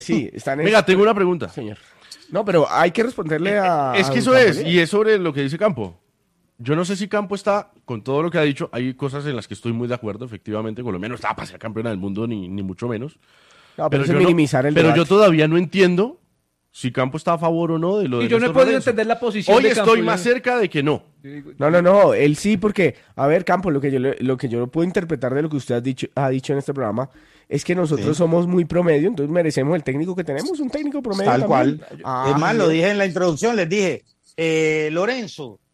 Sí, están en... Venga, tengo una pregunta. Señor. No, pero hay que responderle a... Es que a eso don es, Campo. y es sobre lo que dice Campo. Yo no sé si Campo está, con todo lo que ha dicho, hay cosas en las que estoy muy de acuerdo, efectivamente. Colombia no está para ser campeona del mundo, ni mucho menos. No, pero eso yo es minimizar el pero yo debate. todavía no entiendo si Campo está a favor o no de lo de Y yo no he Néstor podido Lorenzo. entender la posición Hoy de Campo. estoy más cerca de que no. No, él sí, porque, a ver, Campo, lo que yo puedo interpretar de lo que usted ha dicho en este programa es que nosotros somos muy promedio, entonces merecemos el técnico que tenemos, un técnico promedio Tal también. cual. Es más, lo dije en la introducción, les dije, Lorenzo,